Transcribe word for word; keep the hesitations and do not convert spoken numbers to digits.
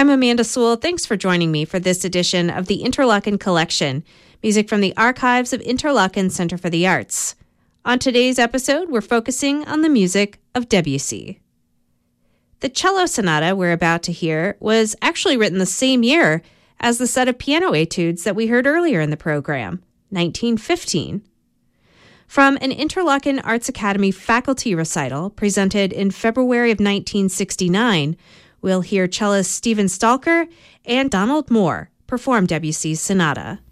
I'm Amanda Sewell. Thanks for joining me for this edition of the Interlochen Collection, music from the archives of Interlochen Center for the Arts. On today's episode, we're focusing on the music of Debussy. The cello sonata we're about to hear was actually written the same year as the set of piano etudes that we heard earlier in the program, nineteen fifteen. From an Interlochen Arts Academy faculty recital presented in February of nineteen sixty-nine, we'll hear cellist Stephen Stalker and Donald Moore perform Debussy's sonata.